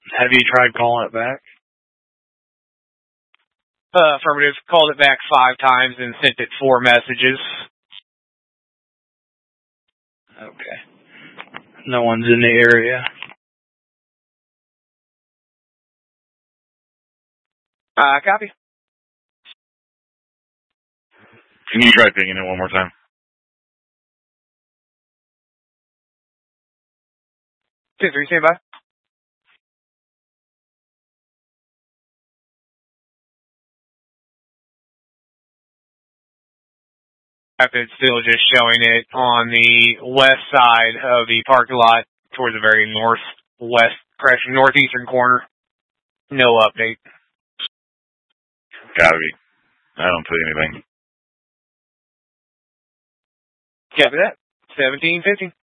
Have you tried calling it back? Affirmative. Called it back 5 times and sent it 4 messages. Okay. No one's in the area. Copy. Can you try pinging it one more time? 2-3, stand by. It's still just showing it on the west side of the parking lot towards the very northeastern corner. No update. Gotta be. I don't see anything. Copy that. 17:15.